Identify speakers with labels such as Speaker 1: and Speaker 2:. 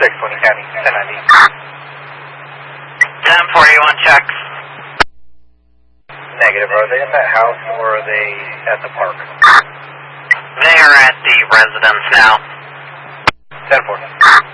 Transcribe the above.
Speaker 1: 620 County, 1090.
Speaker 2: 1041 checks.
Speaker 1: Negative. Are they at that house or are they at the park?
Speaker 2: They are at the residence now.
Speaker 1: 10-4.